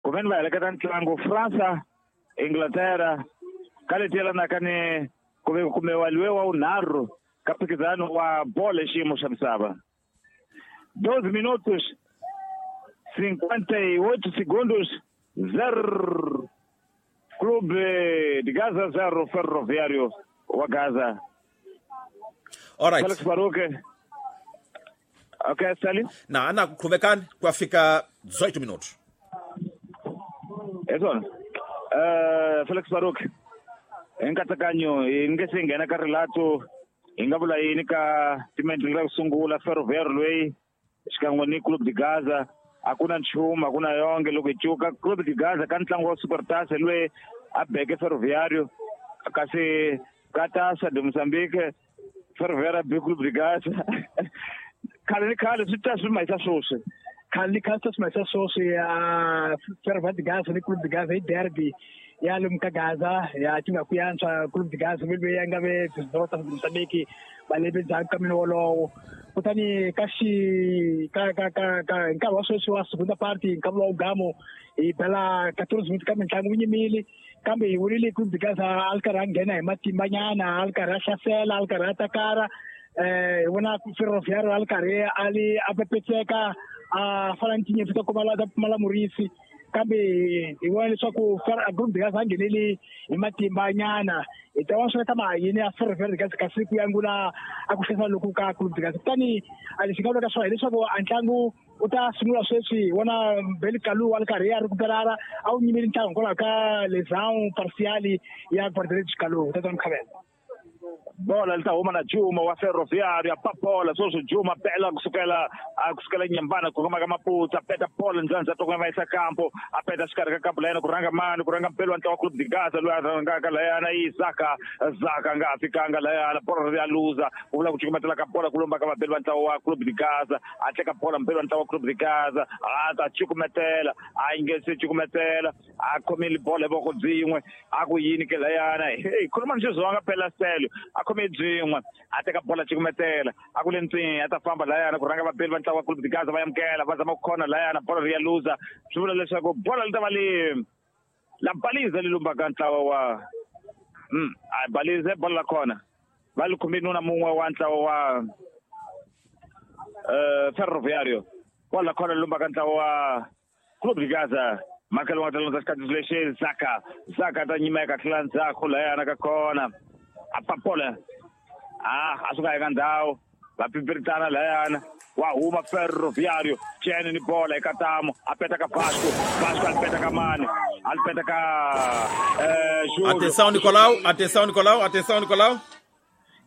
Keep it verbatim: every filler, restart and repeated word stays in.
kumeni va heleketa ntlangu Fransa Inglaterra kale tela na kane kume kumewaliwe wa unarro ka mphikizano wa bolo xiyimo xa misava doze minutos cinquenta e oito segundos zero Clube de Gaza zero Ferroviário wa Gaza. All right. Felix Baruch. Okay, Sally. Na ana kuvekan kwafika dezoito minutos. Eso. Eh, Felix Baruch. Enkatakanyo ingesingena ka relato ingabula yini ka timendlela kusungula Ferroviário lweyi xikan'we ni Clube de Gaza hakuna nchumu hakuna yonge loko ichuka Clube de Gaza ka ntlangu wa Supertaça lwe a beke Ferroviário kasi katasa de Moçambique Ferroviário be Clube de Gaza khale ni khale swi ta swi mayisa swoswi khale ni khale swi mayisa swoswi ya Ferroviário de Gaza ni Clube de Gaza hi derby ya lomu ka Gaza ya tinga ku yantswa Clube de Gaza milwe ya nga ve dzota Moçambique balebe dzaka ka minolo kutani ka xi ka ka ka ka nkarhi wa sweswi wa segunda party nkarhi wa ugamo hi bela catorze minutos ka mitlangu yinyimile kambe hi vurile Clube de Gaza alkarhi a nghena hi matimbanyana alkarhi a hlasela alkarhi a takara eh hi vona Ferroviário alkarhi ali a pepetseka a fana ntinyetso ta kuma la ta pfumala murisi kambe hi vona leswaku Clube de Gaza a ngheneli hi matimbanyana hi ta wa sweta mahanyini ya Ferroviário de Gaza kasi ku yangula a ku hlela loko ka Clube de Gaza kutani a lexi nga veka swona hileswaku a ntlangu u ta sungula sweswi wona Beli Kalu wa karhi ya recuperara a wu nyimile ntlangu hikwalaho ka lesão parcial ya Guardiolete Kalu ta mkhavela bola lita huma na Juma wa Ferroviário papola sweswo Juma pela kusukela kusukela nyambana kukama ka Maputa peta pola ndzanza to kuma isa campo apeta xikari ka campo lena kuranga mani kuranga mpelo wa Clube de Gaza lwa ranga ka layana Isaka Zaka nga fikanga layana pola ya luza uvula kuchukumetela ka pola kulomba ka mapelo wa Clube de Gaza ateka pola mpelo wa Clube de Gaza ata chukumetela aingese chukumetela akomeli bola boko dzimwe akuyini ke layana hey khuluma nje zonga phela selo akhomedzimwe ateka bola chikumetela akule ntini atafamba layana kuranga mapelo wa ntlawa Clube de Gaza vayamkela vazama kukhona layana bola ya luza swivula leswaku bola litava li la baliza lilumba ka ntlawa wa mm a baliza bola la khona vali khumbini na mun'we wa ntlawa wa eh Ferroviário bola khona lilumba ka ntlawa wa Clube de Gaza makalo wa talonza skati leshe Zaka Zaka ta nyimeka tlanza khulayana ka khona apapola ah asuka eka ndhawu vapipiritana layana wa huma Ferroviário chene ni bola ekatamo apeta ka Vasco Vasco alipeta ka mani alipeta ka eh atenção Nicolau atenção Nicolau atenção Nicolau